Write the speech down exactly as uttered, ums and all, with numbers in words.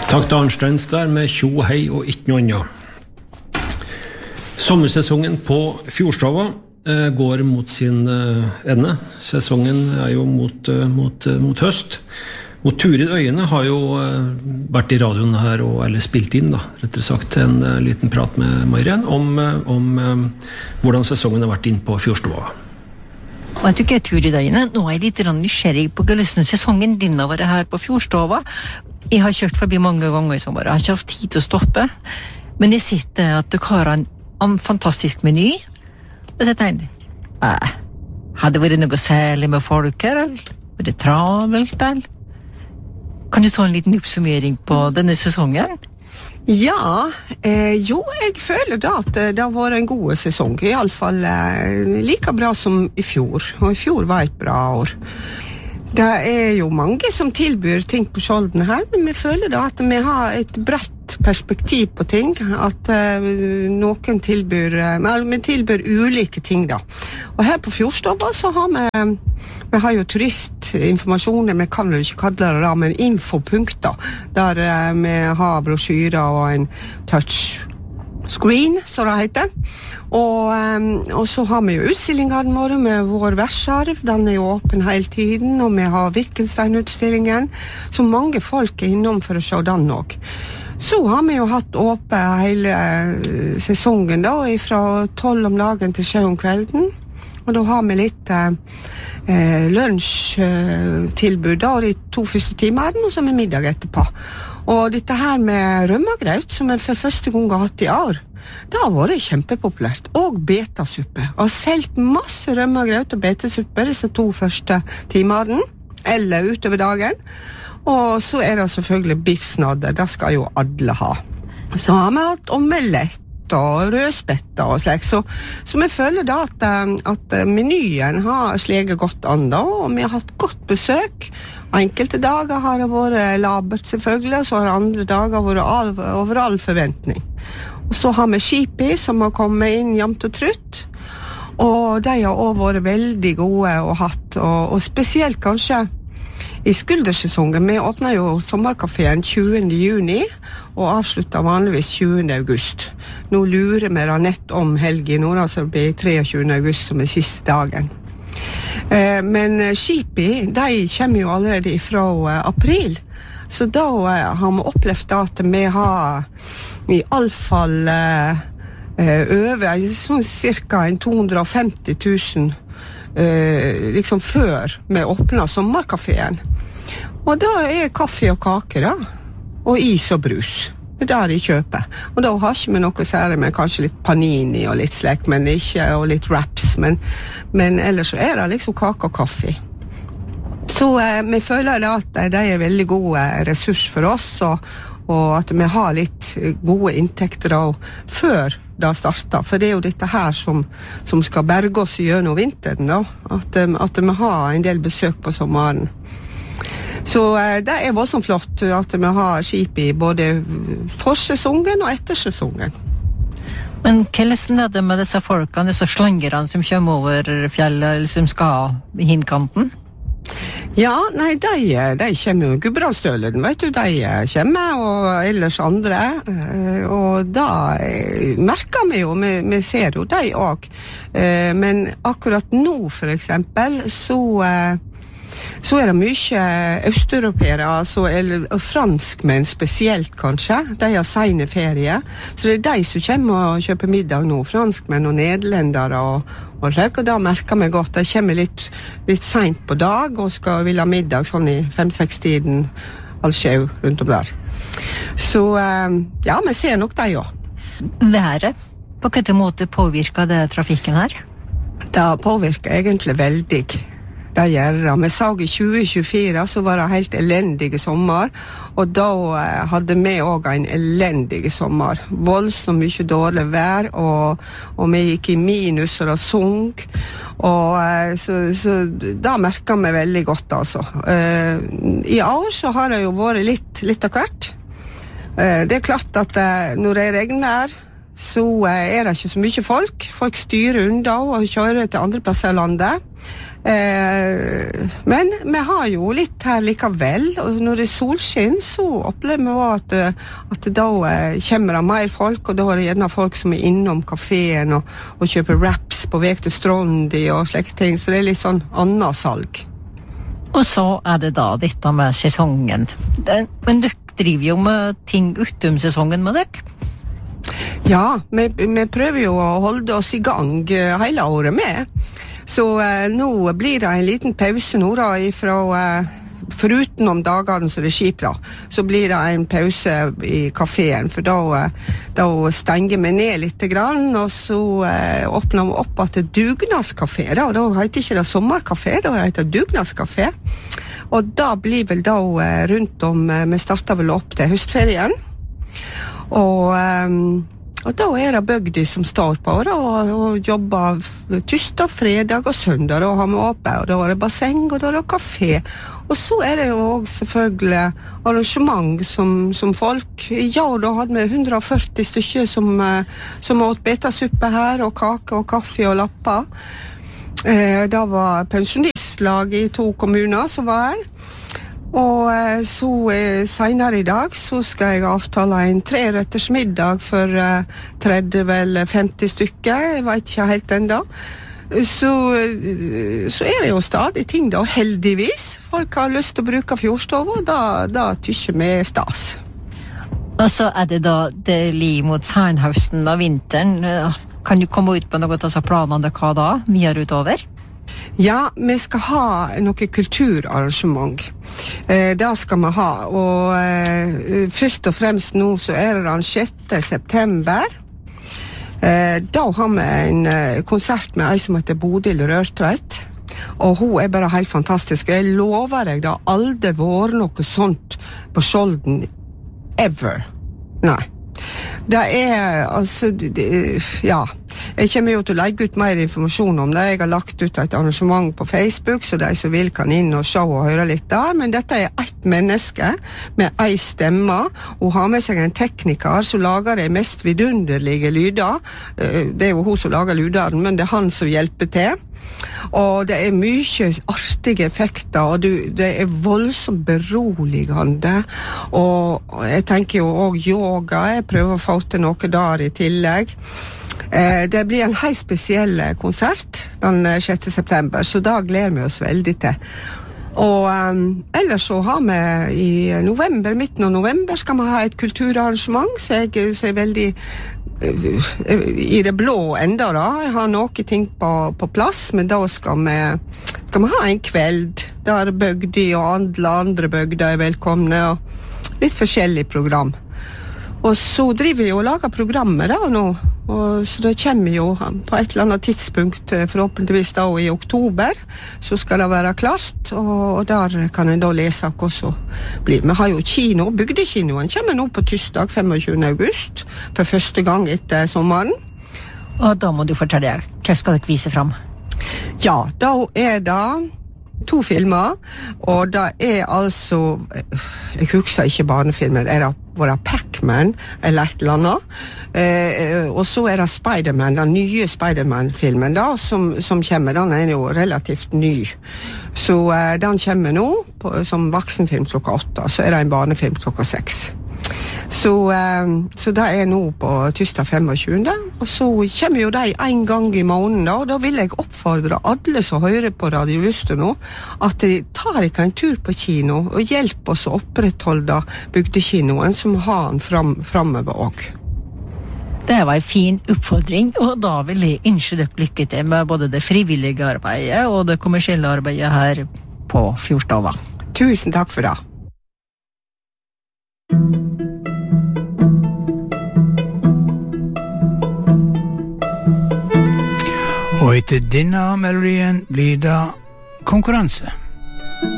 Takk til Arnsteins der med tjo hei og ikke noe annet. Sommersesongen på Fjordstova eh, går mot sin eh, ende. Sesongen er jo mot, eh, mot, eh, mot høst. Og Turid Øyene har jo eh, vært i radioen her, og, eller spilt inn da, rettere sagt, en eh, liten prat med Marianne om, eh, om eh, hvordan sesongen har vært inn på Fjordstova. Og jeg tykker Turid Øyene, nå er jeg litt nysgjerrig på hvordan sesongen din har vært her på Fjordstova. Jeg har kjørt forbi mange ganger i sommer, jeg har ikke hatt tid til å stoppe, men jeg sitter at dere har en, en fantastisk meny, og så tenker jeg, eh, hadde det vært noe særlig med folk her, eller? Var det travelt, eller? Kan du ta en liten oppsummering på denne sesongen? Ja, eh, jo, jeg føler da at det har vært en god sesong, i alle fall eh, like bra som i fjor, og i fjor var et bra år. Det er jo mange som tilbyr ting på Skjolden her, men vi føler da at vi har et bredt perspektiv på ting, at uh, noen tilbyr, uh, vi tilbyr ulike ting da. Og her på Fjordstova så har vi, vi har jo turistinformasjoner, vi kan vel ikke kalle det da, men infopunkter, der uh, vi har brosjyrer og en touch screen, så det heter. Og, um, og så har vi jo utstillingene våre med vår versarv, den er jo åpen hele tiden, og vi har Wittgenstein-utstillingen, så mange folk er innom for å se den også. Så har vi jo hatt åpen hele uh, sesongen da, fra tolv om dagen til sju om kvelden, og da har vi litt uh, uh, lunsjtilbud uh, da, de to første timene, og så med middag etterpå. Og dette her med rømmegraut, som jeg for første gang har hatt i år, det har vært kjempepopulært, og betasuppe. Jeg har selgt masse rømmegraut og betasuppe disse to første timene, eller utover dagen. Og så er det selvfølgelig biffsnadder, det skal jo alle ha. Så har vi hatt omelett og rødspetter og slik, så, så vi føler da at, at menyen har sleget godt an da, og vi har hatt godt besøk. Enkelte dager har det vært labert selvfølgelig, så har andre dager vært all, over all forventning. Og så har vi Skipi som har kommet inn jevnt og trutt, og de har også vært veldig gode å hatt, og, og spesielt kanskje i skuldersesongen. Vi åpner jo sommerkaféen tjuende juni og avslutter vanligvis tjuende august. Nå lurer vi da nett om helgen, nå så det blir treogtjuende august som er siste dagen. Eh, men Skipi, de kommer jo allerede fra eh, april, så da eh, har vi opplevd at vi har i alle fall eh, over sånn cirka to hundre og femti tusen eh, liksom før vi åpner sommerkaféen. Og da er kaffe og kake da, og is og brus. Det er der de kjøper. Og da har ikke vi noe særlig med kanskje litt panini og litt slik, men ikke, og litt wraps, men, men ellers så er det liksom kake og kaffe. Så eh, vi føler da at de er veldig gode ressurs for oss, og, og at vi har litt gode inntekter da, før det starter. For det er jo dette her som, som skal berge oss gjennom vinteren, da. At, at vi har en del besøk på sommeren. Så eh, det er voldsomt flott at vi har Skipi både forsesongen og ettersesongen. Men hvordan er det med disse folkene, disse slangerne som kommer over fjellet, eller som skal i hinkanten? Ja, nei, de, de kommer jo, Gudbrandsdølen, vet du, de kommer, og ellers andre, og da merker vi jo, vi, vi ser jo de også, men akkurat nå for eksempel, så så er det mye østeuropeere, altså, eller franskmenn spesielt kanskje, de har sene ferie, så det er de som kommer og kjøper middag nå, franskmenn og nederlendere og, og slik, og da merker vi godt, de kommer litt, litt sent på dag og skal vil ha middag sånn i fem-seks-tiden, all skjev rundt om der. Så ja, vi ser nok de også. Været, på hvilken måte påvirker det trafikken her? Det påvirker egentlig veldig. Det gjør det. Vi så i tjue tjuefire så var det helt elendige sommer, og da hadde vi også en elendige sommer. Voldsomt mye dårlig vær, og, og vi gikk i minus, og det sunk, og så, så da merker vi veldig godt, altså. I år så har det jo vært litt, litt av hvert. Det er klart at når det regner, så er det ikke så mye folk. Folk styrer unna og kjører til andre plasser i landet. Eh, men vi har jo litt her likevel, og når det er solskinn, så opplever vi at, at da kommer det mer folk, og da er det gjerne folk som er innom kaféen og, og kjøper wraps på vek til Strondi og slike ting, så det er litt sånn annet salg. Og så er det da dette med sesongen. Det, men dere driver jo med ting utom sesongen med dere? Ja, vi, vi prøver jo å holde oss i gang hele året med. Så eh, nå blir det en liten pause nå da, ifra, eh, foruten om dagene som det er skip da, så blir det en pause i kaféen, for da, eh, da stenger vi ned litt grann, og så eh, åpner vi opp at det er dugnadskafé, da, og da heter ikke det sommerkafé, da heter det dugnadskafé. Og da blir vel da eh, rundt om, eh, vi starter vel opp til høstferien, og, um, og da er det bygdi som står på da, og, og jobber tirsdag, fredag og søndag, og har vi åpent, og da er det basseng, og da er det kafé. Og så er det jo også selvfølgelig arrangement som, som folk. Ja, da hadde vi hundre og førti stykker som, som åt betasuppe her, og kake og kaffe og lapper. Eh, da var pensjonistlag i to kommuner som var her. Og eh, så eh, senere i dag så skal jeg avtale en treretters middag for eh, tretti eller femti stykker, jeg vet ikke helt enda. Så, eh, så er det jo stadig ting da, heldigvis. Folk har lyst til å bruke fjordstova, og da, da tykker vi stas. Og så er det da det li mot senhøsten og vinteren. Kan du komme ut på noe av disse planene hva da, videre utover? Ja, vi skal ha noe kulturarrangement. Eh, det skal vi ha, og eh, først og fremst nå så er det den sjette september. Eh, da har vi en eh, konsert med ei som heter Bodil Rørtveit, og hun er bare helt fantastisk. Jeg lover deg, det har aldri vært noe sånt på Skjolden, ever. Nei. Det er, altså, det, ja, jeg kommer jo til å legge ut mer informasjon om det. Jeg har lagt ut et arrangement på Facebook, så de som vil kan inn og se og høre litt der. Men dette er ett menneske med ei stemme, og har med seg en tekniker som lager de mest vidunderlige lyder. Det er jo hun som lager lydene, men det er han som hjelper til. Og det er mye artige effekter, og du, det er voldsomt beroligende, og jeg tenker jo også yoga, jeg prøver å få til noe der i tillegg. Eh, det blir en helt spesiell konsert den sjette september, så da gleder vi oss veldig til. Og um, ellers så har vi i november, midten av november skal vi ha et kulturarrangement, så jeg, så jeg er veldig i det blå enda da. Jeg har noen ting på, på plass, men da skal vi, skal vi ha en kveld der bygdi og andre, andre bygder er velkomne, og litt forskjellig program. Og så driver vi og lager programmer da nå, og så det kommer jo på et eller annet tidspunkt, forhåpentligvis da i oktober, så skal det være klart, og, og der kan en da lese hva som blir. Vi har jo kino, bygdekinoen kommer nå på tirsdag tjuefem august, for første gang etter sommeren. Og da må du fortelle deg, hva skal dere vise frem? Ja, da er det to filmer, og det er altså, jeg husker ikke barnefilmen, er det bare Pac-Man eller et eller annet, eh, og så er det Spider-Man, den nye Spider-Man-filmen da, som, som kommer, den er jo relativt ny, så eh, den kommer nå på, som voksenfilm klokka åtte, så er det en barnefilm klokka seks. Så, eh, så det er nå på tirsdag tjuefem, og så kommer jo de en gang i måneden da, og da vil jeg oppfordre alle som hører på Radio Luster nå, at de tar ikke en tur på kino, og hjelper oss å opprettholde bygdekinoen som har den fram, fremover også. Det var en fin oppfordring, og da vil jeg ønske dere lykke til med både det frivillige arbeidet og det kommersielle arbeidet her på Fjordstova. Tusen takk for det. Og etter denne melodien blir det konkurranse.